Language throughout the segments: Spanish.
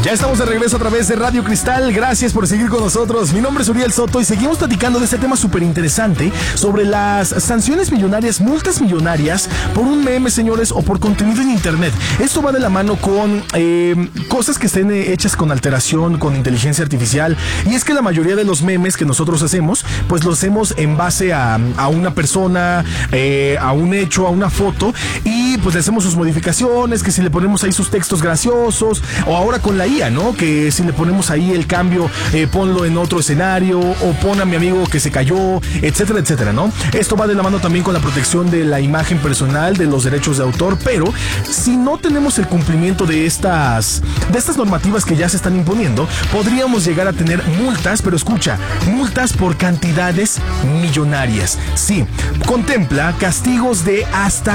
Ya estamos de regreso a través de Radio Cristal. Gracias por seguir con nosotros. Mi nombre es Uriel Soto y seguimos platicando de este tema súper interesante sobre las sanciones millonarias, multas millonarias por un meme, señores, o por contenido en internet. Esto va de la mano con cosas que estén hechas con alteración, con inteligencia artificial. Y es que la mayoría de los memes que nosotros hacemos, pues los hacemos en base a una persona, a un hecho, a una foto, y pues le hacemos sus modificaciones, que si le ponemos ahí sus textos graciosos, o ahora con la IA, ¿no? Que si le ponemos ahí el cambio, ponlo en otro escenario, o pon a mi amigo que se cayó, etcétera, etcétera, ¿no? Esto va de la mano también con la protección de la imagen personal, de los derechos de autor, pero si no tenemos el cumplimiento de estas normativas que ya se están imponiendo, podríamos llegar a tener multas, pero escucha, multas por cantidades millonarias. Sí, contempla castigos de hasta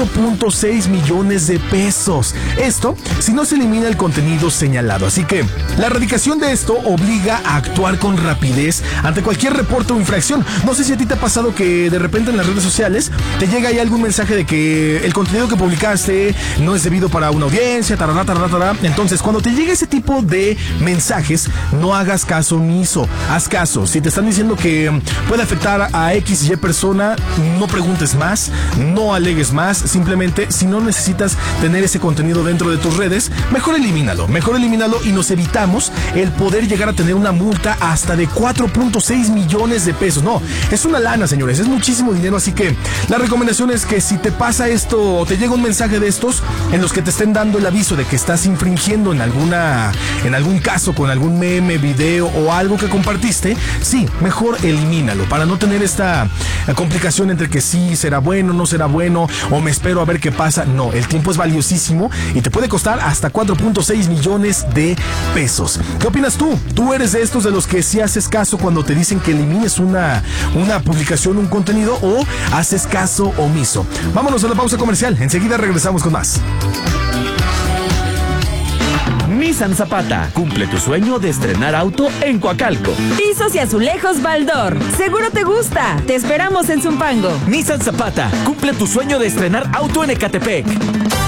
4.6 millones de pesos. Esto si no se elimina el contenido señalado. Así que la erradicación de esto obliga a actuar con rapidez ante cualquier reporte o infracción. No sé si a ti te ha pasado que de repente en las redes sociales te llega ahí algún mensaje de que el contenido que publicaste no es debido para una audiencia, tarará. Entonces, cuando te llegue ese tipo de mensajes, no hagas caso omiso. Haz caso. Si te están diciendo que puede afectar a X y Y persona, no preguntes más, no alegues más. Simplemente, si no necesitas tener ese contenido dentro de tus redes, mejor elimínalo y nos evitamos el poder llegar a tener una multa hasta de 4.6 millones de pesos. No, es una lana, señores, es muchísimo dinero. Así que la recomendación es que si te pasa esto o te llega un mensaje de estos en los que te estén dando el aviso de que estás infringiendo en algún caso con algún meme, video o algo que compartiste, sí, mejor elimínalo para no tener esta complicación entre que sí será bueno, no será bueno, o me espero a ver qué pasa. No, el tiempo es valiosísimo y te puede costar hasta 4.6 millones de pesos. ¿Qué opinas tú? ¿Tú eres de estos de los que sí haces caso cuando te dicen que elimines una publicación, un contenido, o haces caso omiso? Vámonos a la pausa comercial. Enseguida regresamos con más. Nissan Zapata, cumple tu sueño de estrenar auto en Coacalco. Pisos y azulejos Baldor, seguro te gusta. Te esperamos en Zumpango. Nissan Zapata, cumple tu sueño de estrenar auto en Ecatepec.